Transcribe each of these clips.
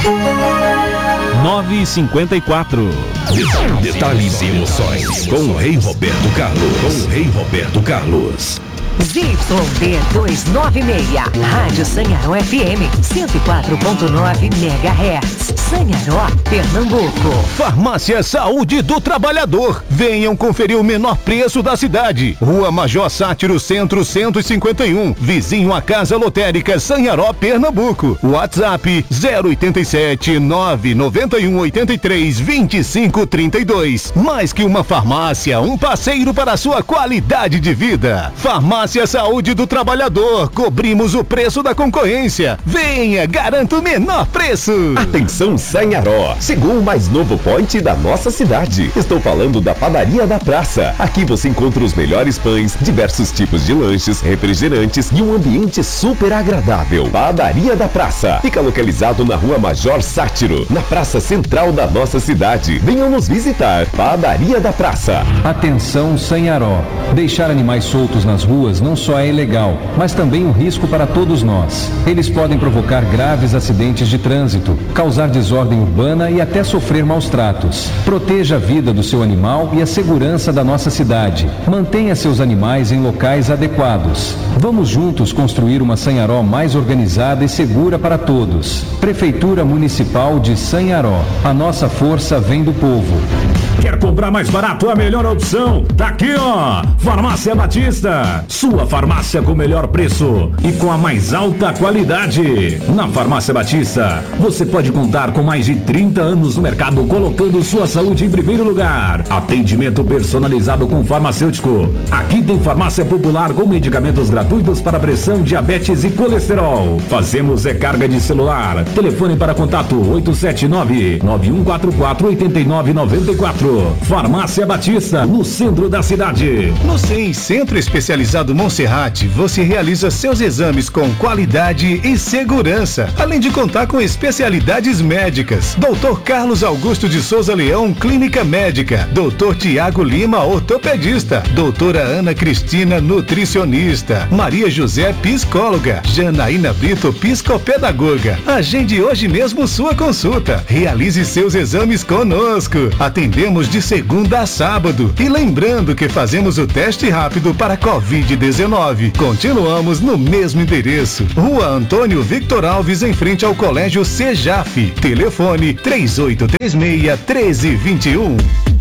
9h54. Detalhes e emoções com o Rei Roberto Carlos. ZYD 296, Rádio Sanharó FM, 104.9 MHz, Sanharó, Pernambuco. Farmácia Saúde do Trabalhador. Venham conferir o menor preço da cidade. Rua Major Sátiro, Centro 151, vizinho à Casa Lotérica Sanharó, Pernambuco. WhatsApp 087 991 83 25 32. Mais que uma farmácia, um parceiro para a sua qualidade de vida. Farmácia Saúde do Trabalhador, cobrimos o preço da concorrência. Venha, garanto o menor preço. Atenção Sanharó, chegou o mais novo point da nossa cidade. Estou falando da Padaria da Praça. Aqui você encontra os melhores pães, diversos tipos de lanches, refrigerantes e um ambiente super agradável. Padaria da Praça fica localizado na Rua Major Sátiro, na praça central da nossa cidade. Venham nos visitar. Padaria da Praça. Atenção Sanharó, deixar animais soltos nas ruas não só é ilegal, mas também um risco para todos nós. Eles podem provocar graves acidentes de trânsito, causar desordem urbana e até sofrer maus tratos. Proteja a vida do seu animal e a segurança da nossa cidade. Mantenha seus animais em locais adequados. Vamos juntos construir uma Sanharó mais organizada e segura para todos. Prefeitura Municipal de Sanharó. A nossa força vem do povo. Quer comprar mais barato? A melhor opção tá aqui, ó. Farmácia Batista. Sua farmácia com o melhor preço e com a mais alta qualidade. Na Farmácia Batista, você pode contar com mais de 30 anos no mercado, colocando sua saúde em primeiro lugar. Atendimento personalizado com farmacêutico. Aqui tem farmácia popular com medicamentos gratuitos para pressão, diabetes e colesterol. Fazemos recarga de celular. Telefone para contato 879-9144-8994. Farmácia Batista, no centro da cidade. No SEM, Centro Especializado Monserrate, você realiza seus exames com qualidade e segurança, além de contar com especialidades médicas. Dr. Carlos Augusto de Souza Leão, Clínica Médica. Dr. Tiago Lima, ortopedista. Doutora Ana Cristina, nutricionista. Maria José, psicóloga. Janaína Brito, psicopedagoga. Agende hoje mesmo sua consulta. Realize seus exames conosco. Atendemos de segunda a sábado. E lembrando que fazemos o teste rápido para Covid-19. Continuamos no mesmo endereço. Rua Antônio Victor Alves, em frente ao Colégio Sejaf. Telefone 3836-1321.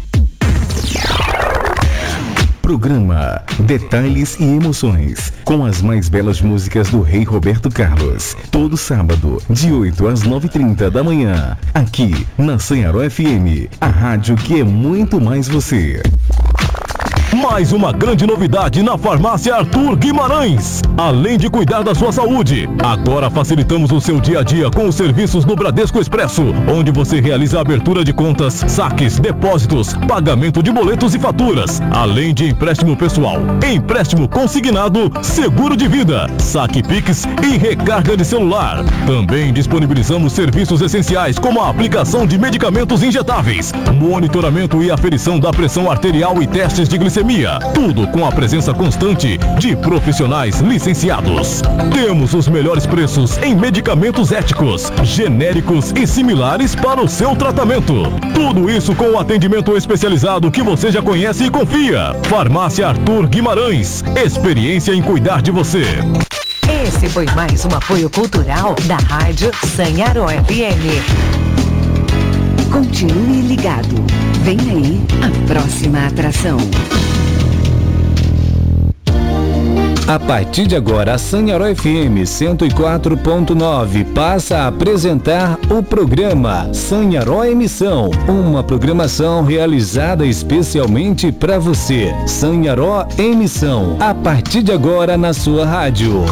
Programa Detalhes e Emoções, com as mais belas músicas do Rei Roberto Carlos. Todo sábado, de 8 às 9h30 da manhã, aqui na Sanharó FM, a rádio que é muito mais você. Mais uma grande novidade na Farmácia Arthur Guimarães. Além de cuidar da sua saúde, agora facilitamos o seu dia a dia com os serviços do Bradesco Expresso, onde você realiza a abertura de contas, saques, depósitos, pagamento de boletos e faturas, além de empréstimo pessoal, empréstimo consignado, seguro de vida, saque Pix e recarga de celular. Também disponibilizamos serviços essenciais como a aplicação de medicamentos injetáveis, monitoramento e aferição da pressão arterial e testes de glicemia. Tudo com a presença constante de profissionais licenciados. Temos os melhores preços em medicamentos éticos, genéricos e similares para o seu tratamento. Tudo isso com o atendimento especializado que você já conhece e confia. Farmácia Arthur Guimarães. Experiência em cuidar de você. Esse foi mais um apoio cultural da Rádio Sanharó FM. Continue ligado. Vem aí a próxima atração. A partir de agora, a Sanharó FM 104.9 passa a apresentar o programa Sanharó Emissão, uma programação realizada especialmente para você. Sanharó Emissão, a partir de agora na sua rádio.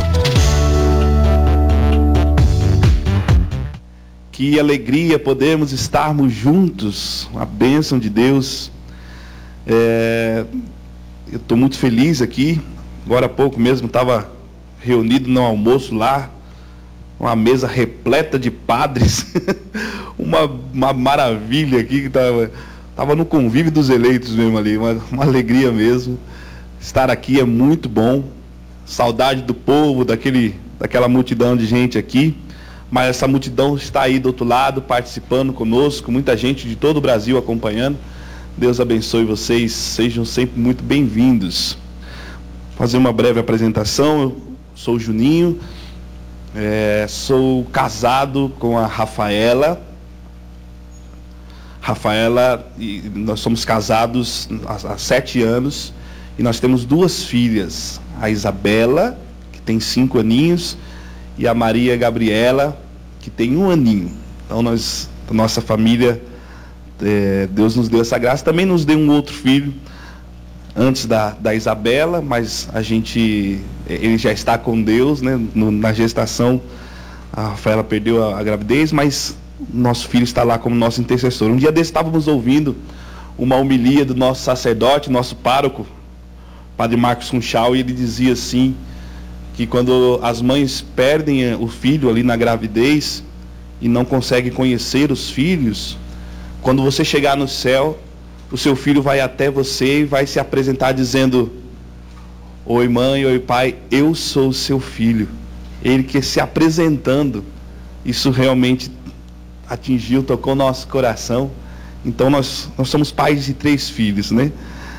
Que alegria podermos estarmos juntos, a bênção de Deus. Eu estou muito feliz aqui. Agora há pouco mesmo estava reunido no almoço lá, uma mesa repleta de padres, uma maravilha aqui, que estava no convívio dos eleitos mesmo ali, uma alegria mesmo. Estar aqui é muito bom, saudade do povo, daquela multidão de gente aqui, mas essa multidão está aí do outro lado, participando conosco, muita gente de todo o Brasil acompanhando. Deus abençoe vocês, sejam sempre muito bem-vindos. Vou fazer uma breve apresentação. Eu sou o Juninho, sou casado com a Rafaela, e nós somos casados há 7 anos, e nós temos 2 filhas, a Isabela, que tem 5 aninhos, e a Maria Gabriela, que tem 1 aninho. Então a nossa família, Deus nos deu essa graça. Também nos deu um outro filho antes da Isabela, mas ele já está com Deus, né? Na gestação a Rafaela perdeu a gravidez, mas nosso filho está lá como nosso intercessor. Um dia desse estávamos ouvindo uma homilia do nosso sacerdote, nosso pároco, Padre Marcos Funchal, e ele dizia assim, que quando as mães perdem o filho ali na gravidez e não conseguem conhecer os filhos, quando você chegar no céu, o seu filho vai até você e vai se apresentar dizendo: oi mãe, oi pai, eu sou o seu filho. Ele que se apresentando, isso realmente tocou nosso coração. Então nós somos pais de 3 filhos, né?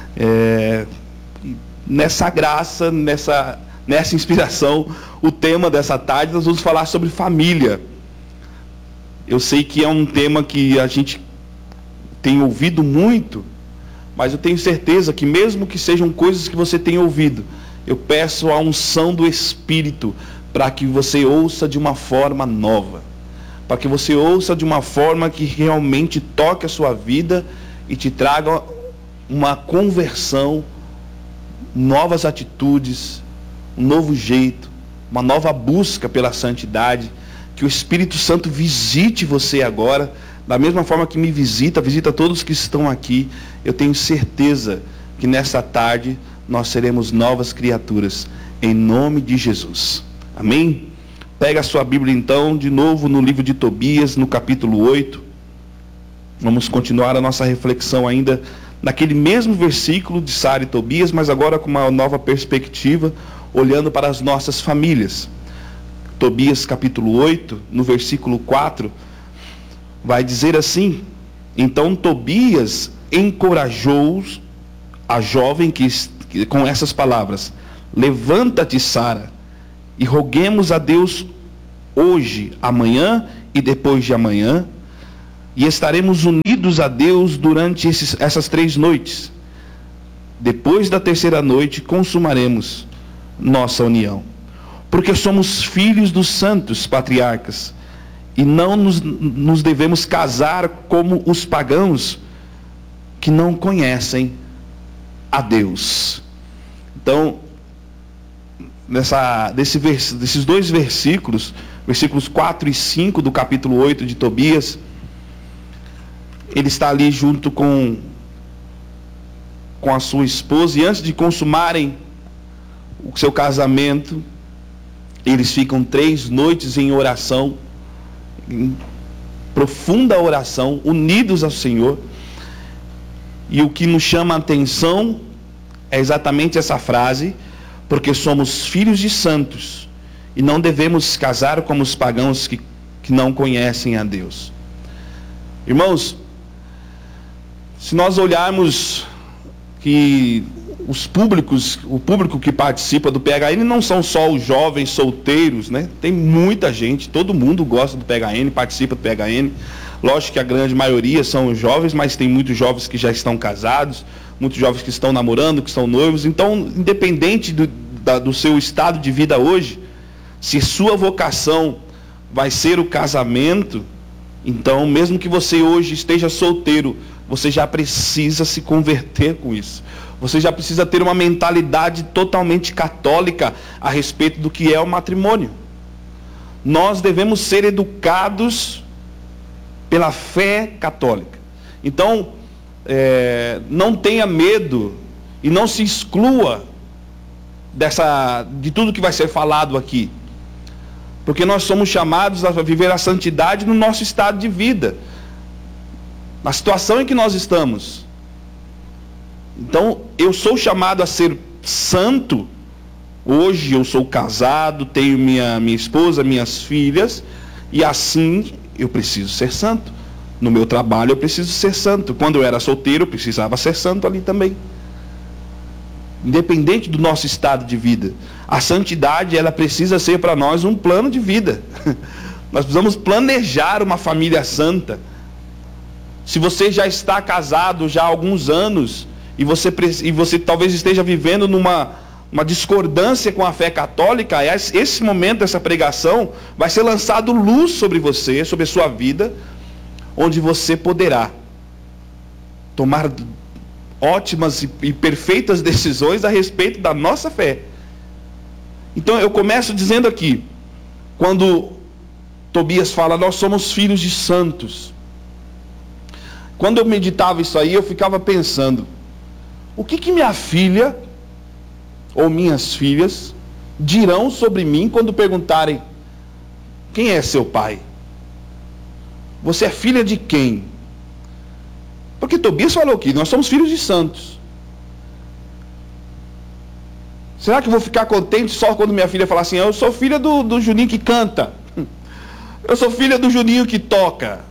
Nessa graça, nessa inspiração, o tema dessa tarde nós vamos falar sobre família. Eu sei que é um tema que a gente tem ouvido muito, mas eu tenho certeza que mesmo que sejam coisas que você tem ouvido, eu peço a unção do Espírito para que você ouça de uma forma nova, para que você ouça de uma forma que realmente toque a sua vida e te traga uma conversão, novas atitudes, um novo jeito, uma nova busca pela santidade. Que o Espírito Santo visite você agora, da mesma forma que me visita todos que estão aqui. Eu tenho certeza que nessa tarde nós seremos novas criaturas, em nome de Jesus. Amém? Pega a sua Bíblia então, de novo no livro de Tobias, no capítulo 8. Vamos continuar a nossa reflexão ainda naquele mesmo versículo de Sara e Tobias, mas agora com uma nova perspectiva, olhando para as nossas famílias. Tobias capítulo 8, no versículo 4, vai dizer assim: então Tobias encorajou a jovem com essas palavras: levanta-te, Sara, e roguemos a Deus hoje, amanhã e depois de amanhã, e estaremos unidos a Deus durante essas 3 noites. Depois da 3ª noite consumaremos nossa união, porque somos filhos dos santos patriarcas, e não nos devemos casar como os pagãos que não conhecem a Deus. Então, desses 2 versículos, versículos 4 e 5 do capítulo 8 de Tobias, ele está ali junto com a sua esposa, e antes de consumarem o seu casamento, eles ficam 3 noites em oração, em profunda oração, unidos ao Senhor. E o que nos chama a atenção é exatamente essa frase: porque somos filhos de santos, e não devemos casar como os pagãos que não conhecem a Deus. Irmãos, se nós olharmos que o público que participa do PHN não são só os jovens solteiros, né? Tem muita gente, todo mundo gosta do PHN, participa do PHN. Lógico que a grande maioria são os jovens, mas tem muitos jovens que já estão casados, muitos jovens que estão namorando, que estão noivos. Então, independente do seu estado de vida hoje, se sua vocação vai ser o casamento, então, mesmo que você hoje esteja solteiro, você já precisa se converter com isso. Você já precisa ter uma mentalidade totalmente católica a respeito do que é o matrimônio. Nós devemos ser educados pela fé católica. Então, não tenha medo e não se exclua de tudo que vai ser falado aqui. Porque nós somos chamados a viver a santidade no nosso estado de vida, na situação em que nós estamos. Então, eu sou chamado a ser santo. Hoje eu sou casado, tenho minha esposa, minhas filhas, E assim eu preciso ser santo. No meu trabalho eu preciso ser santo. Quando eu era solteiro eu precisava ser santo ali também. Independente do nosso estado de vida, a santidade, ela precisa ser para nós um plano de vida. Nós precisamos planejar uma família santa. Se você já está casado já há alguns anos e você talvez esteja vivendo numa discordância com a fé católica, esse momento, essa pregação, vai ser lançado luz sobre você, sobre a sua vida, onde você poderá tomar ótimas e perfeitas decisões a respeito da nossa fé. Então eu começo dizendo aqui, quando Tobias fala, nós somos filhos de santos. Quando eu meditava isso aí, eu ficava pensando, o que minha filha ou minhas filhas dirão sobre mim quando perguntarem, quem é seu pai? Você é filha de quem? Porque Tobias falou aqui, nós somos filhos de santos. Será que eu vou ficar contente só quando minha filha falar assim, eu sou filha do Juninho que canta, eu sou filha do Juninho que toca,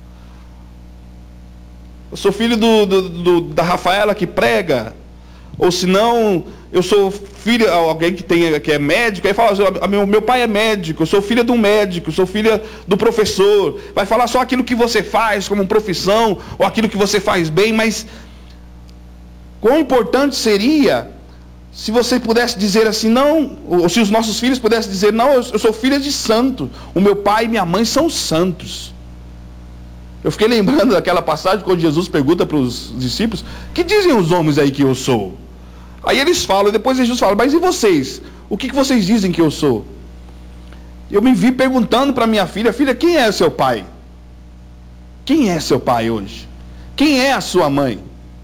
eu sou filho da Rafaela que prega, ou se não, eu sou filha, alguém que é médico, aí fala assim, meu pai é médico, eu sou filha de um médico, eu sou filha do professor, vai falar só aquilo que você faz como profissão, ou aquilo que você faz bem, mas quão importante seria se você pudesse dizer assim, não, ou se os nossos filhos pudessem dizer, não, eu sou filha de santo, o meu pai e minha mãe são santos. Eu fiquei lembrando daquela passagem quando Jesus pergunta para os discípulos, que dizem os homens aí que eu sou? Aí eles falam, depois Jesus fala, mas e vocês? O que vocês dizem que eu sou? Eu me vi perguntando para minha filha, filha, quem é seu pai? Quem é seu pai hoje? Quem é a sua mãe?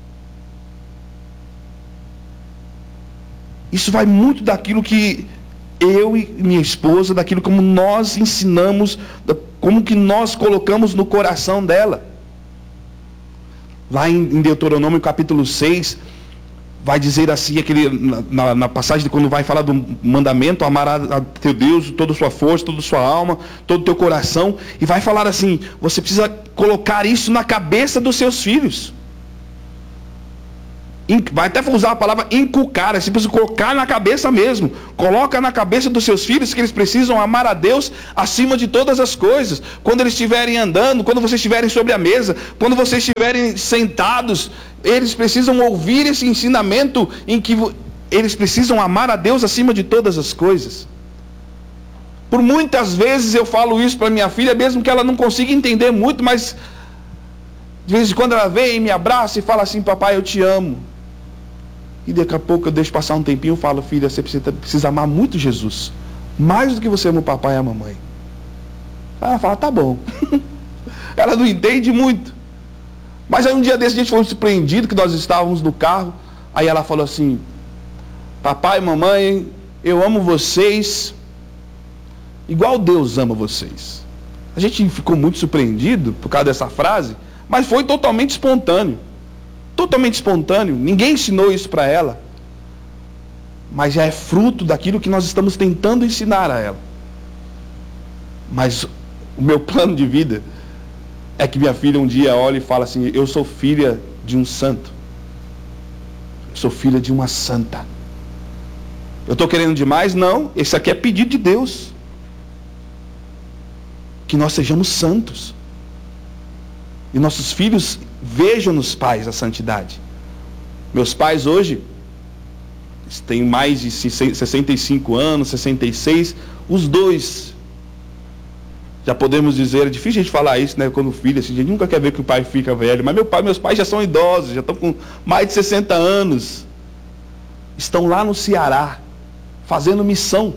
Isso vai muito daquilo que eu e minha esposa, daquilo como nós ensinamos, como que nós colocamos no coração dela. Lá em Deuteronômio capítulo 6, vai dizer assim, na passagem de quando vai falar do mandamento, amar a teu Deus, toda a sua força, toda a sua alma, todo o teu coração, e vai falar assim, você precisa colocar isso na cabeça dos seus filhos. Vai até usar a palavra inculcar, você precisa colocar na cabeça mesmo. Coloca na cabeça dos seus filhos que eles precisam amar a Deus acima de todas as coisas. Quando eles estiverem andando, quando vocês estiverem sobre a mesa, quando vocês estiverem sentados, eles precisam ouvir esse ensinamento em que eles precisam amar a Deus acima de todas as coisas. Por muitas vezes eu falo isso para minha filha, mesmo que ela não consiga entender muito, mas de vez em quando ela vem e me abraça e fala assim, papai, eu te amo. E daqui a pouco eu deixo passar um tempinho e falo, filha, você precisa amar muito Jesus, mais do que você ama o papai e a mamãe. Ela fala, tá bom. Ela não entende muito. Mas aí um dia desse a gente foi surpreendido, que nós estávamos no carro, aí ela falou assim, papai e mamãe, eu amo vocês igual Deus ama vocês. A gente ficou muito surpreendido por causa dessa frase, mas foi totalmente espontâneo. Totalmente espontâneo, ninguém ensinou isso para ela, mas já é fruto daquilo que nós estamos tentando ensinar a ela. Mas o meu plano de vida é que minha filha um dia olhe e fale assim, eu sou filha de um santo, eu sou filha de uma santa. Eu estou querendo demais? Não, esse aqui é pedido de Deus, que nós sejamos santos, e nossos filhos vejam nos pais a santidade. Meus pais hoje têm mais de 65 anos, 66, os dois, já podemos dizer, é difícil a gente falar isso, né, quando filho, assim, a gente nunca quer ver que o pai fica velho, mas meus pais já são idosos, já estão com mais de 60 anos, estão lá no Ceará, fazendo missão.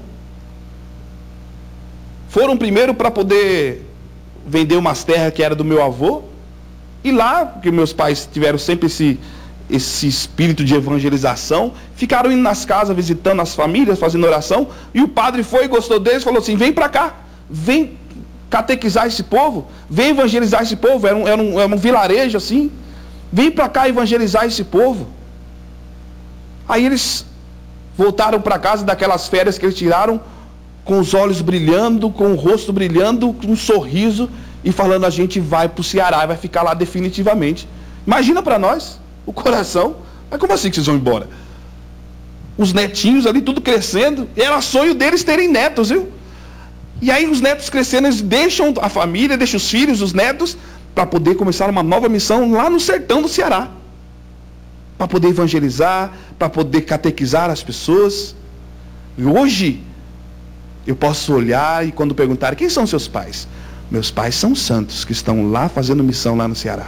Foram primeiro para poder vender umas terras que era do meu avô, e lá, porque meus pais tiveram sempre esse espírito de evangelização, ficaram indo nas casas, visitando as famílias, fazendo oração, e o padre foi, gostou deles, falou assim, vem para cá, vem catequizar esse povo, vem evangelizar esse povo, era um vilarejo assim, vem para cá evangelizar esse povo. Aí eles voltaram para casa daquelas férias que eles tiraram, com os olhos brilhando, com o rosto brilhando, com um sorriso, e falando: a gente vai para o Ceará, vai ficar lá definitivamente. Imagina para nós, o coração. Mas como assim que vocês vão embora? Os netinhos ali, tudo crescendo. Era sonho deles terem netos, viu? E aí os netos crescendo, eles deixam a família, deixam os filhos, os netos, para poder começar uma nova missão lá no sertão do Ceará. Para poder evangelizar, para poder catequizar as pessoas. E hoje, eu posso olhar e quando perguntar: quem são seus pais? Meus pais são santos, que estão lá fazendo missão lá no Ceará.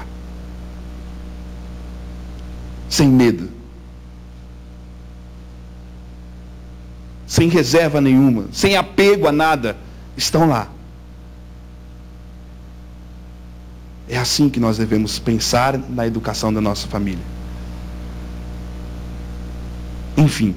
Sem medo. Sem reserva nenhuma, sem apego a nada, estão lá. É assim que nós devemos pensar na educação da nossa família. Enfim,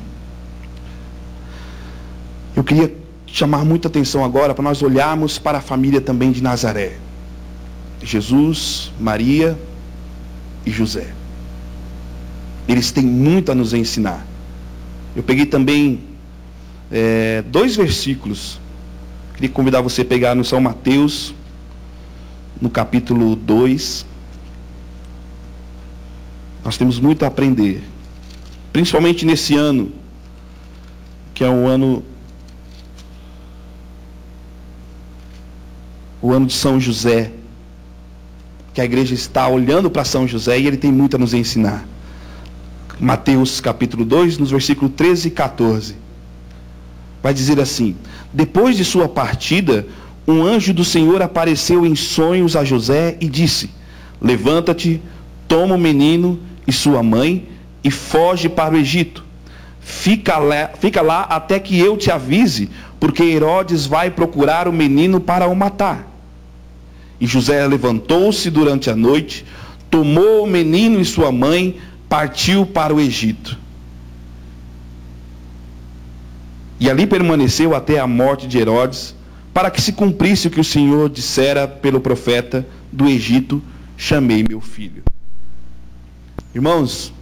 eu queria chamar muita atenção agora para nós olharmos para a família também de Nazaré. Jesus, Maria e José. Eles têm muito a nos ensinar. Eu peguei também 2 versículos. Queria convidar você a pegar no São Mateus, no capítulo 2. Nós temos muito a aprender, principalmente nesse ano, que é o ano de São José, que a igreja está olhando para São José e ele tem muito a nos ensinar. Mateus capítulo 2, nos versículos 13 e 14. Vai dizer assim: depois de sua partida, um anjo do Senhor apareceu em sonhos a José e disse: levanta-te, toma o menino e sua mãe e foge para o Egito. Fica lá até que eu te avise, porque Herodes vai procurar o menino para o matar. E José levantou-se durante a noite, tomou o menino e sua mãe, partiu para o Egito. E ali permaneceu até a morte de Herodes, para que se cumprisse o que o Senhor dissera pelo profeta: do Egito chamei meu filho. Irmãos,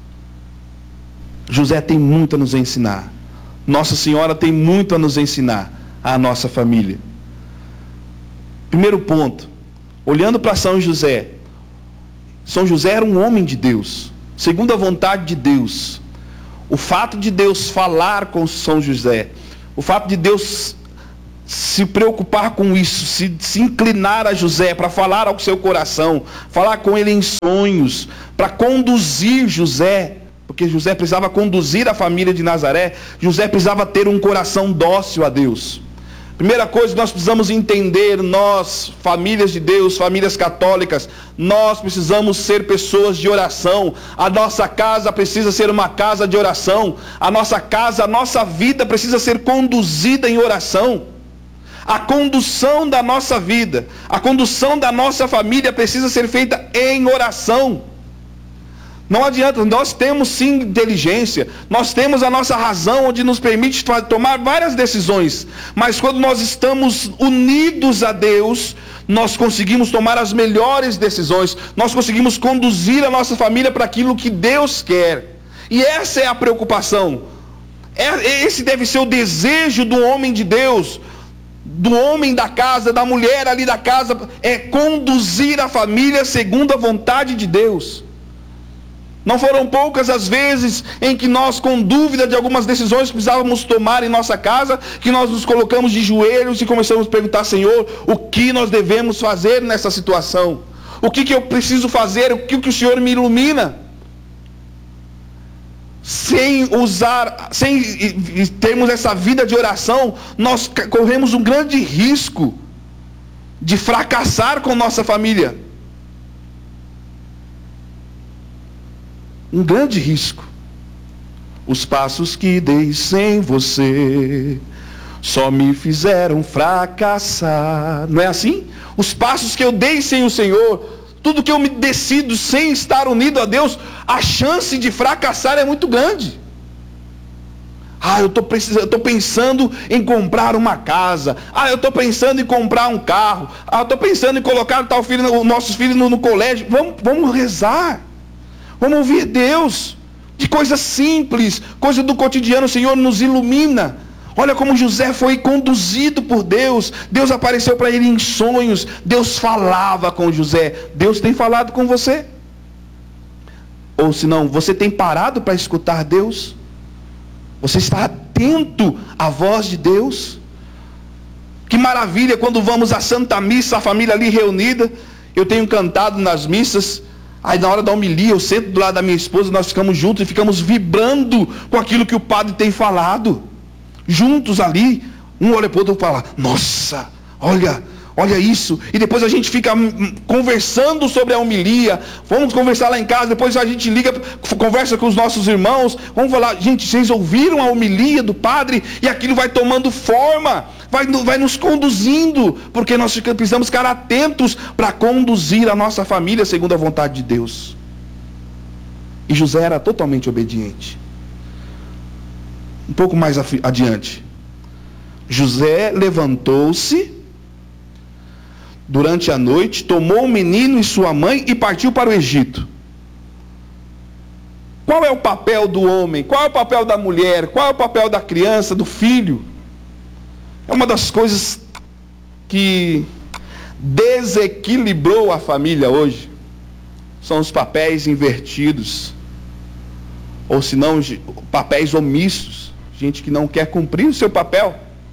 José tem muito a nos ensinar. Nossa Senhora tem muito a nos ensinar à nossa família. Primeiro ponto, olhando para São José. São José era um homem de Deus, segundo a vontade de Deus. O fato de Deus falar com São José, o fato de Deus se preocupar com isso, se inclinar a José para falar ao seu coração, falar com ele em sonhos, para conduzir José, porque José precisava conduzir a família de Nazaré. José precisava ter um coração dócil a Deus. Primeira coisa que nós precisamos entender, nós, famílias de Deus, famílias católicas, nós precisamos ser pessoas de oração. A nossa casa precisa ser uma casa de oração. A nossa casa, a nossa vida precisa ser conduzida em oração. A condução da nossa vida, a condução da nossa família precisa ser feita em oração. Não adianta, nós temos sim inteligência, nós temos a nossa razão, onde nos permite tomar várias decisões, mas quando nós estamos unidos a Deus, nós conseguimos tomar as melhores decisões, nós conseguimos conduzir a nossa família para aquilo que Deus quer. E essa é a preocupação, esse deve ser o desejo do homem de Deus, do homem da casa, da mulher ali da casa, é conduzir a família segundo a vontade de Deus. Não foram poucas as vezes em que nós, com dúvida de algumas decisões que precisávamos tomar em nossa casa, que nós nos colocamos de joelhos e começamos a perguntar: Senhor, o que nós devemos fazer nessa situação? O que eu preciso fazer? O que o Senhor me ilumina? Sem termos essa vida de oração, nós corremos um grande risco de fracassar com nossa família. Um grande risco. Os passos que dei sem você só me fizeram fracassar. Não é assim? Os passos que eu dei sem o Senhor, tudo que eu me decido sem estar unido a Deus, a chance de fracassar é muito grande. Eu estou pensando em comprar uma casa. Eu estou pensando em comprar um carro. Eu estou pensando em colocar nossos filhos no colégio. Vamos rezar. Vamos ouvir Deus, de coisas simples, coisas do cotidiano. O Senhor nos ilumina. Olha como José foi conduzido por Deus. Deus apareceu para ele em sonhos. Deus falava com José. Deus tem falado com você? Ou se não, você tem parado para escutar Deus? Você está atento à voz de Deus? Que maravilha quando vamos à Santa Missa, a família ali reunida. Eu tenho cantado nas missas. Aí na hora da homilia, eu sento do lado da minha esposa, nós ficamos juntos e ficamos vibrando com aquilo que o padre tem falado. Juntos ali, um olha para o outro e fala: nossa, olha isso. E depois a gente fica conversando sobre a homilia. Vamos conversar lá em casa, depois a gente liga, conversa com os nossos irmãos. Vamos falar: gente, vocês ouviram a homilia do padre? E aquilo vai tomando forma, vai nos conduzindo, porque nós precisamos ficar atentos para conduzir a nossa família segundo a vontade de Deus. E José era totalmente obediente. Um pouco mais adiante, José levantou-se durante a noite, tomou o menino e sua mãe e partiu para o Egito. Qual é o papel do homem? Qual é o papel da mulher? Qual é o papel da criança, do filho? É uma das coisas que desequilibrou a família hoje. São os papéis invertidos. Ou se não, papéis omissos. Gente que não quer cumprir o seu papel.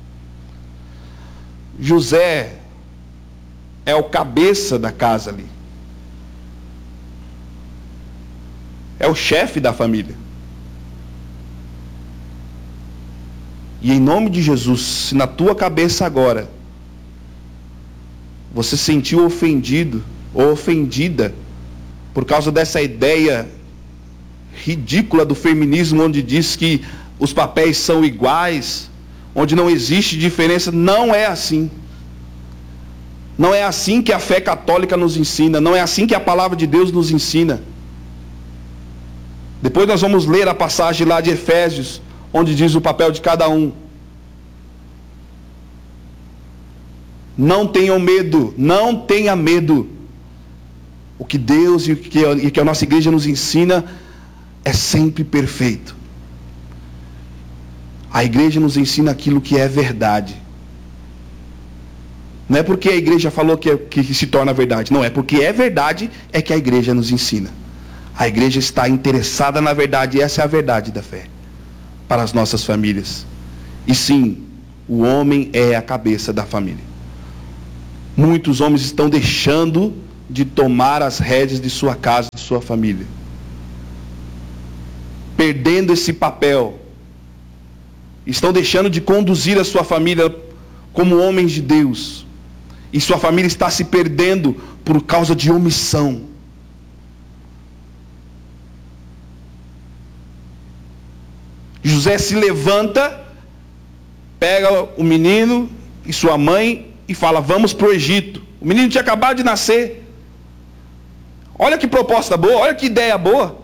José é o cabeça da casa ali. É o chefe da família. E em nome de Jesus, se na tua cabeça agora você se sentiu ofendido ou ofendida por causa dessa ideia ridícula do feminismo, onde diz que os papéis são iguais, onde não existe diferença, não é assim. Não é assim que a fé católica nos ensina, não é assim que a palavra de Deus nos ensina. Depois nós vamos ler a passagem lá de Efésios, onde diz o papel de cada um. Não tenham medo, não tenha medo. O que Deus e que a nossa igreja nos ensina é sempre perfeito. A igreja nos ensina aquilo que é verdade. Não é porque a igreja falou que se torna verdade. Não, é porque é verdade é que a igreja nos ensina. A igreja está interessada na verdade, e essa é a verdade da fé para as nossas famílias. E sim, o homem é a cabeça da família. Muitos homens estão deixando de tomar as rédeas de sua casa, de sua família. Perdendo esse papel. Estão deixando de conduzir a sua família como homens de Deus. E sua família está se perdendo por causa de omissão. José se levanta, pega o menino e sua mãe e fala: vamos para o Egito. O menino tinha acabado de nascer. Olha que proposta boa, olha que ideia boa.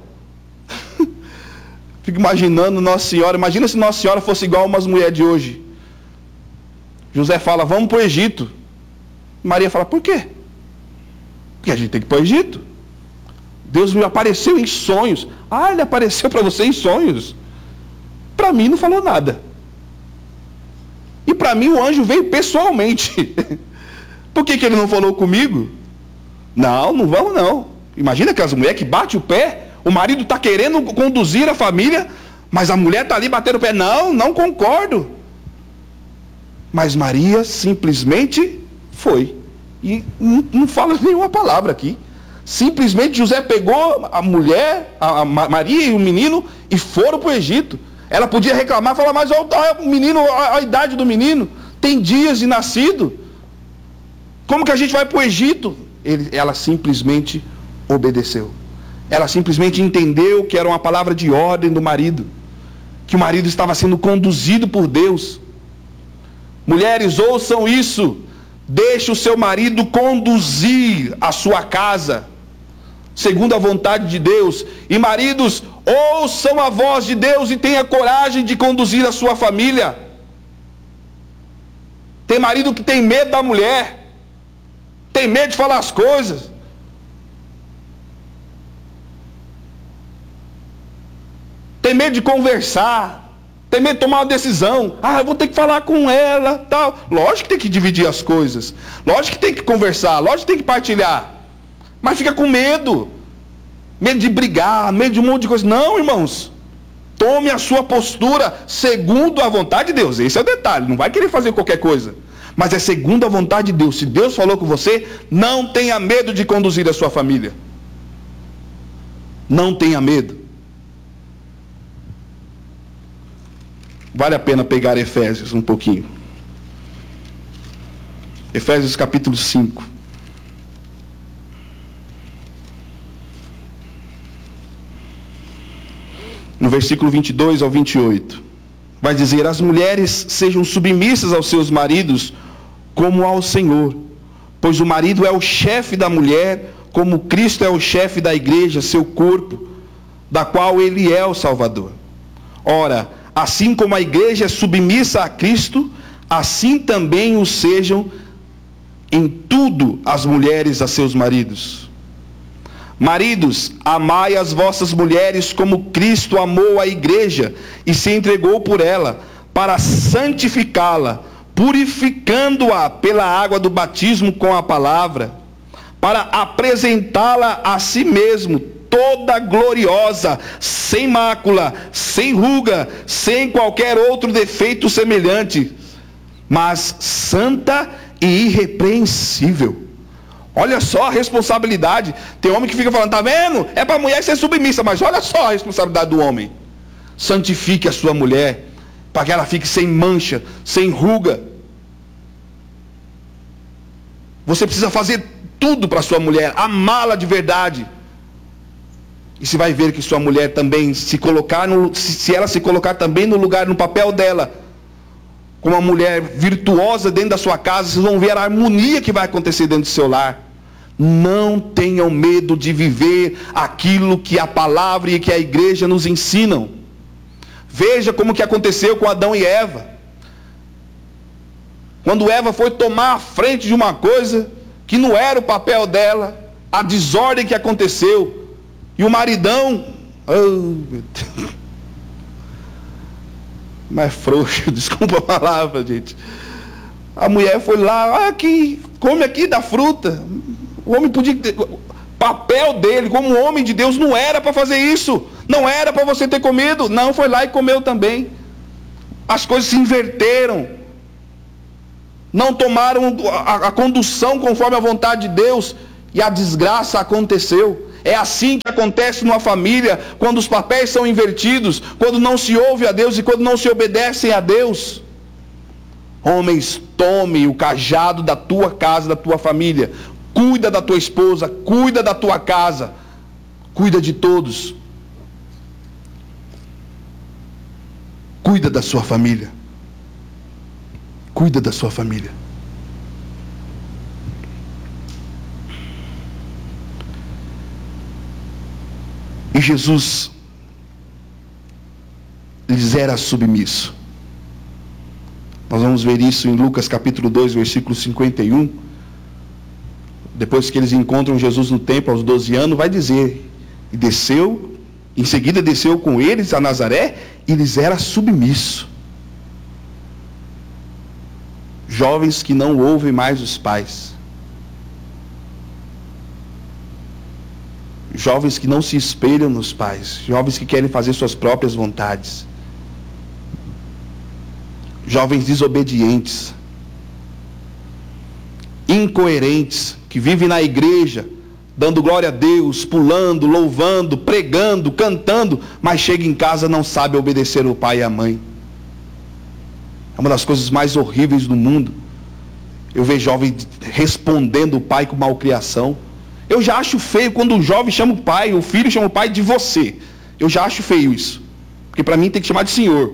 Fico imaginando Nossa Senhora. Imagina se Nossa Senhora fosse igual a umas mulheres de hoje. José fala: vamos para o Egito. Maria fala: por quê? Porque a gente tem que ir para o Egito. Deus me apareceu em sonhos. Ah, ele apareceu para você em sonhos? Para mim não falou nada. E para mim o anjo veio pessoalmente. Por que ele não falou comigo? Não vamos não. Imagina aquelas mulheres que batem o pé. O marido está querendo conduzir a família, mas a mulher está ali batendo o pé. Não concordo. Mas Maria simplesmente foi. E não fala nenhuma palavra aqui. Simplesmente José pegou a mulher, a Maria e o menino, e foram para o Egito. Ela podia reclamar, falar: mas olha o menino, a idade do menino, tem dias de nascido. Como que a gente vai para o Egito? Ela simplesmente obedeceu. Ela simplesmente entendeu que era uma palavra de ordem do marido, que o marido estava sendo conduzido por Deus. Mulheres, ouçam isso. Deixe o seu marido conduzir a sua casa segundo a vontade de Deus. E maridos, ouçam a voz de Deus e tenha coragem de conduzir a sua família. Tem marido que tem medo da mulher, tem medo de falar as coisas. Tem medo de conversar. Tem medo de tomar uma decisão. Eu vou ter que falar com ela, tal. Lógico que tem que dividir as coisas. Lógico que tem que conversar. Lógico que tem que partilhar. Mas fica com medo. Medo de brigar, medo de um monte de coisa. Não, irmãos. Tome a sua postura segundo a vontade de Deus. Esse é o detalhe. Não vai querer fazer qualquer coisa. Mas é segundo a vontade de Deus. Se Deus falou com você, não tenha medo de conduzir a sua família. Não tenha medo. Vale a pena pegar Efésios um pouquinho. Efésios capítulo 5. No versículo 22 ao 28. Vai dizer: as mulheres sejam submissas aos seus maridos como ao Senhor. Pois o marido é o chefe da mulher, como Cristo é o chefe da igreja, seu corpo, da qual ele é o Salvador. Ora, assim como a igreja é submissa a Cristo, assim também o sejam em tudo as mulheres a seus maridos. Maridos, amai as vossas mulheres como Cristo amou a igreja e se entregou por ela, para santificá-la, purificando-a pela água do batismo com a palavra, para apresentá-la a si mesmo, toda gloriosa, sem mácula, sem ruga, sem qualquer outro defeito semelhante, mas santa e irrepreensível. Olha só a responsabilidade. Tem homem que fica falando, tá vendo? É para a mulher ser submissa, mas olha só a responsabilidade do homem. Santifique a sua mulher, para que ela fique sem mancha, sem ruga. Você precisa fazer tudo para a sua mulher, amá-la de verdade. E você vai ver que sua mulher também se ela se colocar também no lugar, no papel dela, como uma mulher virtuosa dentro da sua casa, vocês vão ver a harmonia que vai acontecer dentro do seu lar. Não tenham medo de viver aquilo que a palavra e que a igreja nos ensinam. Veja como que aconteceu com Adão e Eva. Quando Eva foi tomar a frente de uma coisa que não era o papel dela, a desordem que aconteceu, e o maridão, meu Deus, mas frouxo, desculpa a palavra, gente. A mulher foi lá, aqui, come aqui da fruta. O homem podia ter, papel dele como homem de Deus não era para fazer isso, não era para você ter comido. Não, foi lá e comeu também. As coisas se inverteram, não tomaram a condução conforme a vontade de Deus, e a desgraça aconteceu. É assim que acontece numa família, quando os papéis são invertidos, quando não se ouve a Deus e quando não se obedecem a Deus. Homens, tome o cajado da tua casa, da tua família. Cuida da tua esposa, cuida da tua casa, cuida de todos. Cuida da sua família. Cuida da sua família. E Jesus lhes era submisso. Nós vamos ver isso em Lucas capítulo 2, versículo 51. Depois que eles encontram Jesus no templo aos 12 anos, vai dizer, e desceu, em seguida desceu com eles a Nazaré, e lhes era submisso. Jovens que não ouvem mais os pais. Jovens que não se espelham nos pais. Jovens que querem fazer suas próprias vontades. Jovens desobedientes. Incoerentes. Que vivem na igreja, dando glória a Deus, pulando, louvando, pregando, cantando, mas chega em casa e não sabe obedecer o pai e a mãe. É uma das coisas mais horríveis do mundo. Eu vejo jovem respondendo o pai com malcriação. Eu já acho feio quando um jovem chama o pai, o filho chama o pai de você. Eu já acho feio isso. Porque para mim tem que chamar de senhor.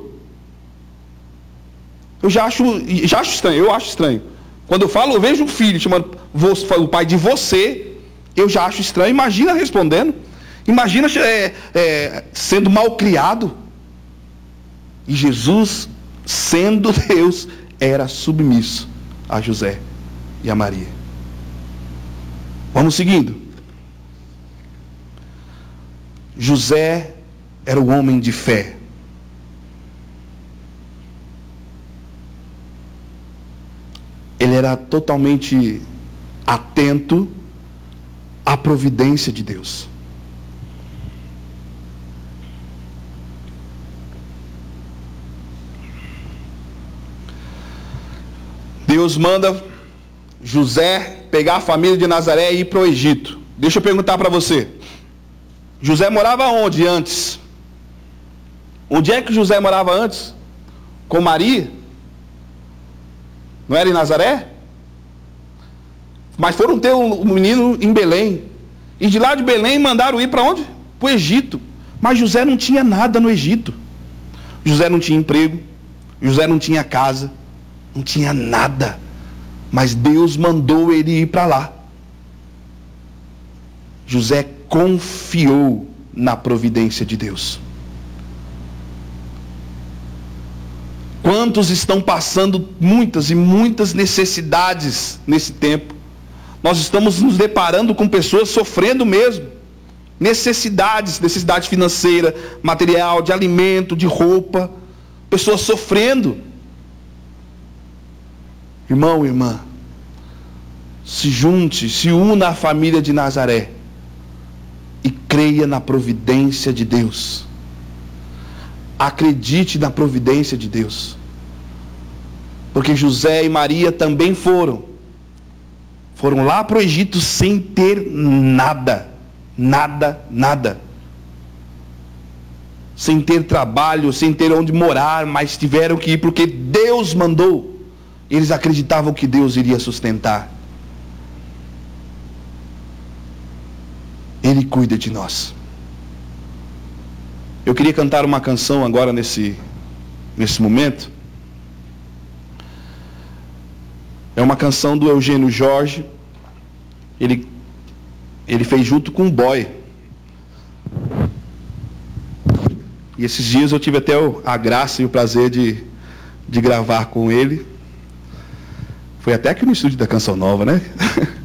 Eu já acho estranho. Quando eu vejo um filho chamando o pai de você, eu já acho estranho. Imagina respondendo. Imagina sendo mal criado. E Jesus, sendo Deus, era submisso a José e a Maria. Vamos seguindo. José era um homem de fé. ele era totalmente atento à providência de Deus. Deus manda José pegar a família de Nazaré e ir para o Egito. Deixa eu perguntar para você. José morava onde antes? Onde é que José morava antes? Com Maria? Não era em Nazaré? Mas foram ter um menino em Belém. E de lá de Belém mandaram ir para onde? Para o Egito. Mas José não tinha nada no Egito. José não tinha emprego. José não tinha casa. Não tinha nada. Mas Deus mandou ele ir para lá. José confiou na providência de Deus. Quantos estão passando muitas e muitas necessidades nesse tempo? Nós estamos nos deparando com pessoas sofrendo mesmo. Necessidade financeira, material, de alimento, de roupa. Pessoas sofrendo. Irmão, irmã, se junte, se una à família de Nazaré e creia na providência de Deus. Acredite na providência de Deus. Porque José e Maria também foram lá para o Egito sem ter nada. Nada. Sem ter trabalho, sem ter onde morar, mas tiveram que ir porque Deus mandou. Eles acreditavam que Deus iria sustentar. Ele cuida de nós. Eu queria cantar uma canção agora nesse momento. É uma canção do Eugênio Jorge. Ele fez junto com o Boy. E esses dias eu tive até a graça e o prazer de gravar com ele. Foi até aqui no estúdio da Canção Nova, né?